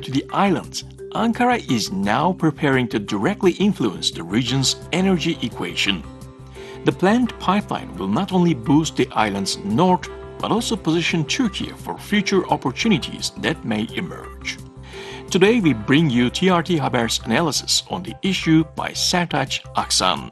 to the island, Ankara is now preparing to directly influence the region's energy equation. The planned pipeline will not only boost the island's north, but also position Turkey for future opportunities that may emerge. Today we bring you TRT Haber's analysis on the issue by Sertaç Aksan.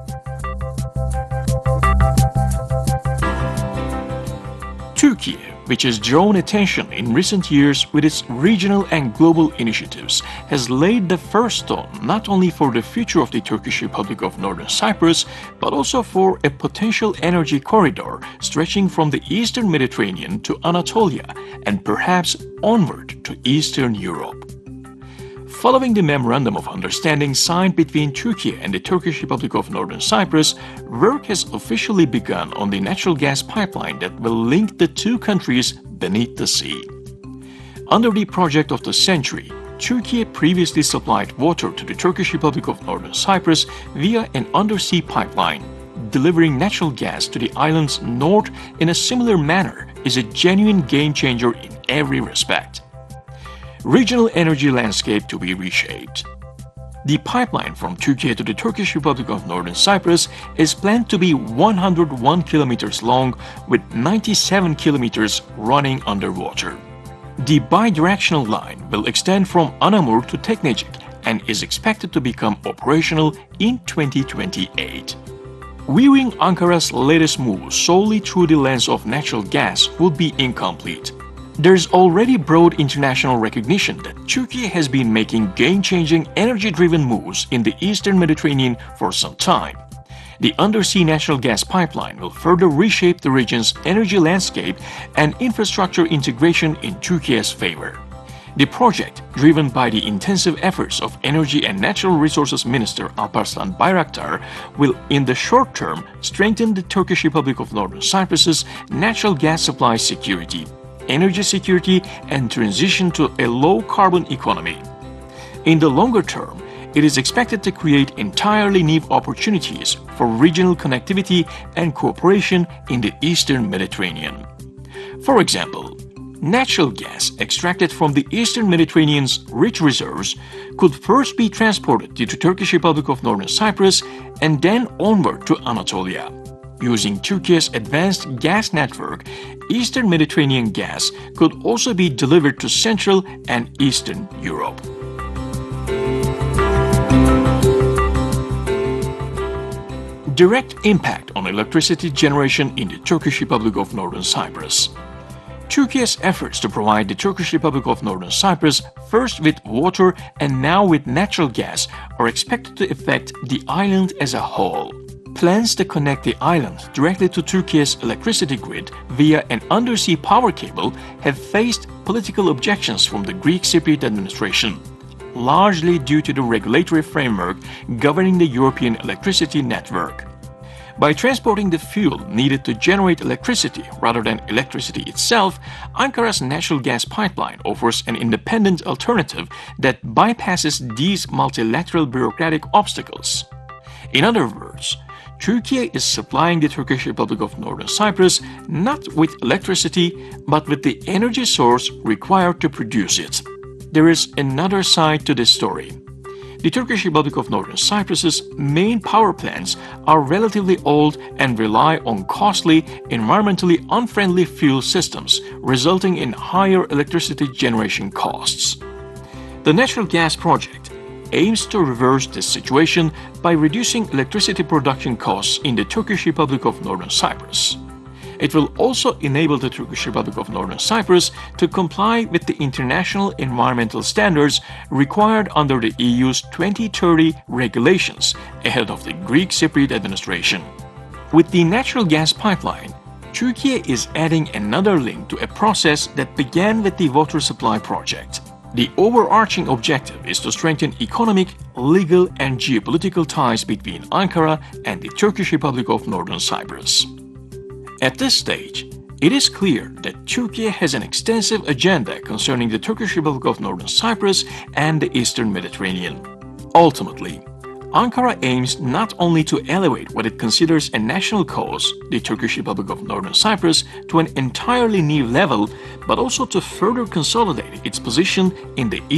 Turkey, which has drawn attention in recent years with its regional and global initiatives, has laid the first stone not only for the future of the Turkish Republic of Northern Cyprus, but also for a potential energy corridor stretching from the Eastern Mediterranean to Anatolia and perhaps onward to Eastern Europe. Following the Memorandum of Understanding signed between Turkey and the Turkish Republic of Northern Cyprus, work has officially begun on the natural gas pipeline that will link the two countries beneath the sea. Under the project of the century, Turkey previously supplied water to the Turkish Republic of Northern Cyprus via an undersea pipeline. Delivering natural gas to the island's north in a similar manner is a genuine game changer in every respect. Regional energy landscape to be reshaped. The pipeline from Turkey to the Turkish Republic of Northern Cyprus is planned to be 101 kilometers long with 97 kilometers running underwater. The bidirectional line will extend from Anamur to Teknecik and is expected to become operational in 2028. Viewing Ankara's latest move solely through the lens of natural gas would be incomplete. There's already broad international recognition that Turkey has been making game-changing energy-driven moves in the Eastern Mediterranean for some time. The undersea natural gas pipeline will further reshape the region's energy landscape and infrastructure integration in Turkey's favor. The project, driven by the intensive efforts of Energy and Natural Resources Minister Alparslan Bayraktar, will in the short term strengthen the Turkish Republic of Northern Cyprus's natural gas supply security, energy security, and transition to a low-carbon economy. In the longer term, it is expected to create entirely new opportunities for regional connectivity and cooperation in the Eastern Mediterranean. For example, natural gas extracted from the Eastern Mediterranean's rich reserves could first be transported to the Turkish Republic of Northern Cyprus and then onward to Anatolia. Using Turkey's advanced gas network, Eastern Mediterranean gas could also be delivered to Central and Eastern Europe. Direct impact on electricity generation in the Turkish Republic of Northern Cyprus. Turkey's efforts to provide the Turkish Republic of Northern Cyprus first with water and now with natural gas are expected to affect the island as a whole. Plans to connect the island directly to Turkey's electricity grid via an undersea power cable have faced political objections from the Greek Cypriot administration, largely due to the regulatory framework governing the European electricity network. By transporting the fuel needed to generate electricity rather than electricity itself, Ankara's natural gas pipeline offers an independent alternative that bypasses these multilateral bureaucratic obstacles. In other words, Turkey is supplying the Turkish Republic of Northern Cyprus not with electricity, but with the energy source required to produce it. There is another side to this story. The Turkish Republic of Northern Cyprus's main power plants are relatively old and rely on costly, environmentally unfriendly fuel systems, resulting in higher electricity generation costs. The natural gas project aims to reverse this situation by reducing electricity production costs in the Turkish Republic of Northern Cyprus. It will also enable the Turkish Republic of Northern Cyprus to comply with the international environmental standards required under the EU's 2030 regulations ahead of the Greek Cypriot administration. With the natural gas pipeline, Turkey is adding another link to a process that began with the water supply project. The overarching objective is to strengthen economic, legal, and geopolitical ties between Ankara and the Turkish Republic of Northern Cyprus. At this stage, it is clear that Turkey has an extensive agenda concerning the Turkish Republic of Northern Cyprus and the Eastern Mediterranean. Ultimately, Ankara aims not only to elevate what it considers a national cause, the Turkish Republic of Northern Cyprus, to an entirely new level, but also to further consolidate its position in the